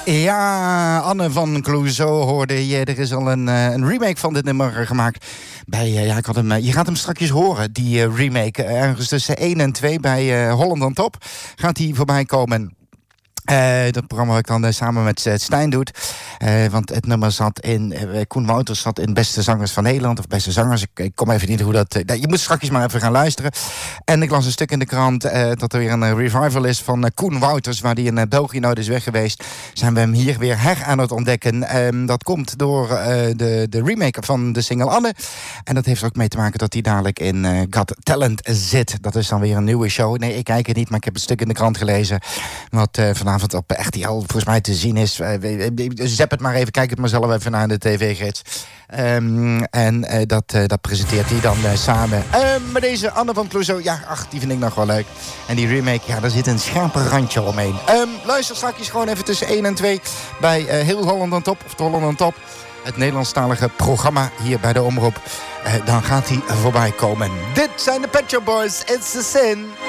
Ja, Anne van Clouseau hoorde je. Er is al een remake van dit nummer gemaakt. Je gaat hem straks horen, die remake. Ergens tussen 1 en 2 bij Holland on Top gaat hij voorbij komen. Dat programma wat ik dan samen met Stijn doe. Want het nummer zat in... Koen Wouters zat in Beste Zangers van Nederland. Of Beste Zangers. Ik kom even niet hoe dat... je moet straks maar even gaan luisteren. En ik las een stuk in de krant dat er weer een revival is van Koen Wouters. Waar die in België nooit is weg geweest. Zijn we hem hier weer aan het ontdekken. Dat komt door de remake van de single Anne. En dat heeft er ook mee te maken dat hij dadelijk in Got Talent zit. Dat is dan weer een nieuwe show. Nee, ik kijk het niet, maar ik heb een stuk in de krant gelezen. Wat vanavond op RTL volgens mij te zien is. Zap het maar even, kijk het maar zelf even naar de tv-gids. Dat presenteert hij dan samen. Maar deze Anne van Clouseau, die vind ik nog wel leuk. En die remake, daar zit een scherpe randje omheen. Luister straks gewoon even tussen 1 en 2 bij Heel Holland on Top, of de Holland on Top. Het Nederlandstalige programma hier bij de Omroep. Dan gaat hij voorbij komen. Dit zijn de Pet Shop Boys, It's the Sin.